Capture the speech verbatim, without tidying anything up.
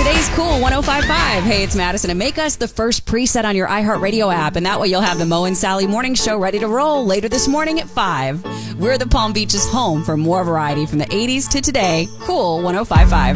today's Cool one oh five point five. Hey, it's Madison, and make us the first preset on your iHeartRadio app, and that way you'll have the Mo and Sally Morning Show ready to roll later this morning at five. We're the Palm Beach's home for more variety from the eighties to today. Cool one oh five point five.